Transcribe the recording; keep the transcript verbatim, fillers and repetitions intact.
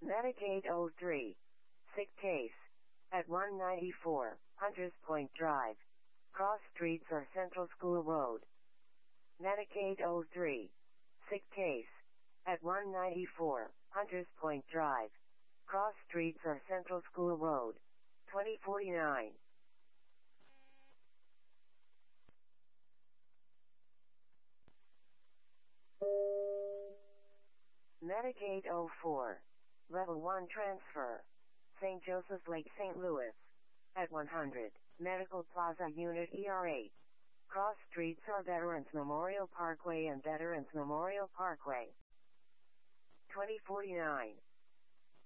Medicaid oh three. Sick case. At one ninety-four, Hunters Point Drive. Cross Streets or Central School Road. Medicaid oh three. Sick case. At one ninety-four, Hunters Point Drive. Cross Streets or Central School Road. twenty forty-nine. Medicaid oh four. Level one transfer. Saint Joseph's Lake, Saint Louis. At one hundred, Medical Plaza Unit E R eight. Cross Streets or Veterans Memorial Parkway and Veterans Memorial Parkway. twenty forty-nine.